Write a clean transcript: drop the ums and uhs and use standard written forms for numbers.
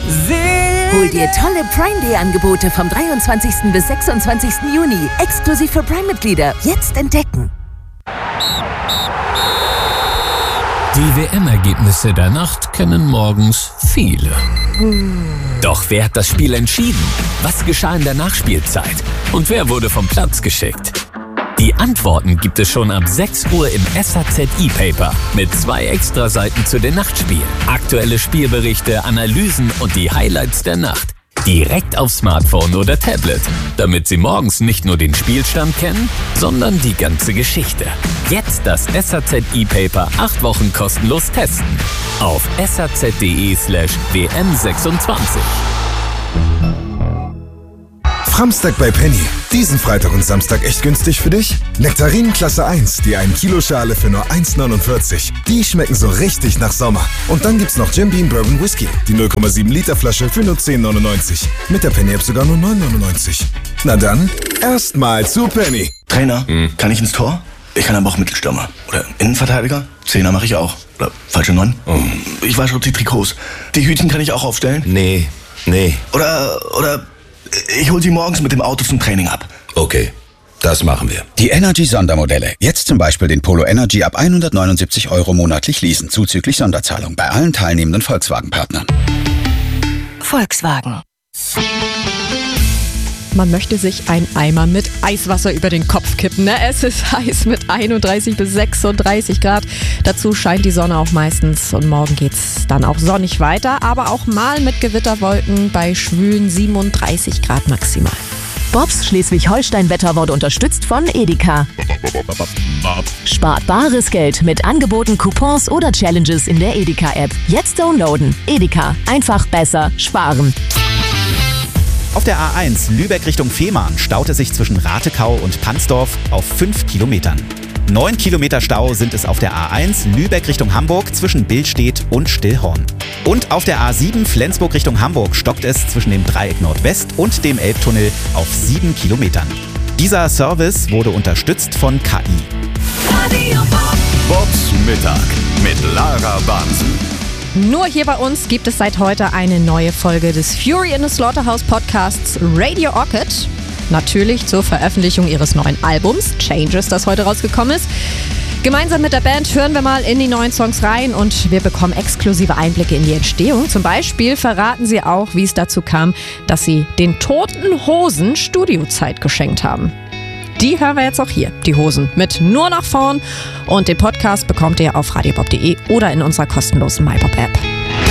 Hol dir tolle Prime Day Angebote vom 23. bis 26. Juni. Exklusiv für Prime-Mitglieder. Jetzt entdecken. Die WM-Ergebnisse der Nacht kennen morgens viele. Doch wer hat das Spiel entschieden? Was geschah in der Nachspielzeit? Und wer wurde vom Platz geschickt? Die Antworten gibt es schon ab 6 Uhr im SAZ E-Paper mit 2 Extraseiten zu den Nachtspielen. Aktuelle Spielberichte, Analysen und die Highlights der Nacht. Direkt auf Smartphone oder Tablet, damit Sie morgens nicht nur den Spielstand kennen, sondern die ganze Geschichte. Jetzt das SAZ E-Paper 8 Wochen kostenlos testen. Auf saz.de/WM26. Framstag bei Penny. Diesen Freitag und Samstag echt günstig für dich? Nektarinen Klasse 1, die 1 Kilo Schale für nur 1,49. Die schmecken so richtig nach Sommer. Und dann gibt's noch Jim Beam Bourbon Whisky, die 0,7 Liter Flasche für nur 10,99. Mit der Penny-App sogar nur 9,99. Na dann, erstmal zu Penny. Trainer, kann ich ins Tor? Ich kann aber auch Mittelstürmer. Oder Innenverteidiger? Zehner mache ich auch. Oder falsche 9? Ich wasche auch die Trikots. Die Hütchen kann ich auch aufstellen? Nee. Oder ich hol sie morgens mit dem Auto zum Training ab. Okay, das machen wir. Die Energy-Sondermodelle. Jetzt zum Beispiel den Polo Energy ab 179 € monatlich leasen, zuzüglich Sonderzahlung bei allen teilnehmenden Volkswagen-Partnern. Volkswagen. Man möchte sich einen Eimer mit Eiswasser über den Kopf kippen. Ne? Es ist heiß mit 31 bis 36 Grad. Dazu scheint die Sonne auch meistens und morgen geht's dann auch sonnig weiter, aber auch mal mit Gewitterwolken bei schwülen 37 Grad maximal. Bobs Schleswig-Holstein-Wetter wurde unterstützt von Edeka. Spart bares Geld mit Angeboten, Coupons oder Challenges in der Edeka-App. Jetzt downloaden. Edeka. Einfach besser sparen. Auf der A1 Lübeck Richtung Fehmarn staut es sich zwischen Ratekau und Pansdorf auf 5 Kilometern. 9 Kilometer Stau sind es auf der A1 Lübeck Richtung Hamburg zwischen Billstedt und Stillhorn. Und auf der A7 Flensburg Richtung Hamburg stockt es zwischen dem Dreieck Nordwest und dem Elbtunnel auf 7 Kilometern. Dieser Service wurde unterstützt von KI. Bobs Mittag mit Lara Bansen. Nur hier bei uns gibt es seit heute eine neue Folge des Fury in the Slaughterhouse Podcasts Radio Orchid. Natürlich zur Veröffentlichung ihres neuen Albums Changes, das heute rausgekommen ist. Gemeinsam mit der Band hören wir mal in die neuen Songs rein und wir bekommen exklusive Einblicke in die Entstehung. Zum Beispiel verraten sie auch, wie es dazu kam, dass sie den Toten Hosen Studiozeit geschenkt haben. Die hören wir jetzt auch hier, die Hosen, mit Nur nach vorn. Und den Podcast bekommt ihr auf radiobob.de oder in unserer kostenlosen MyBob-App.